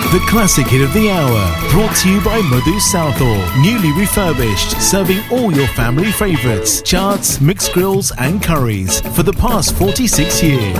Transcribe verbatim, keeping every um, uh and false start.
the classic hit of the hour. Brought to you by Madhu Southall. Newly refurbished, serving all your family favourites. Chaats, mixed grills and curries for the past forty-six years.